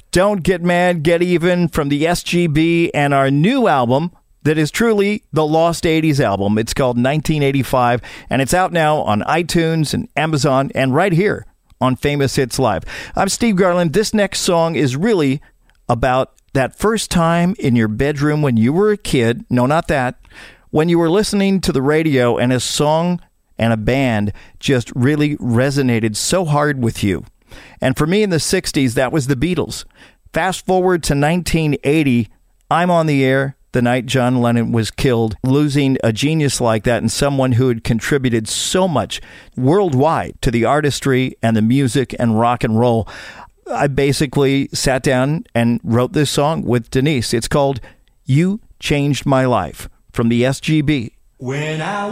Don't Get Mad, Get Even from the SGB and our new album that is truly the Lost 80s album. It's called 1985, and it's out now on iTunes and Amazon and right here on Famous Hits Live. I'm Steve Garland. This next song is really about that first time in your bedroom when you were a kid. No, not that. When you were listening to the radio and a song and a band just really resonated so hard with you. And for me in the 60s, that was the Beatles. Fast forward to 1980, I'm on the air the night John Lennon was killed. Losing a genius like that and someone who had contributed so much worldwide to the artistry and the music and rock and roll, I basically sat down and wrote this song with Denise. It's called You Changed My Life from the SGB. When I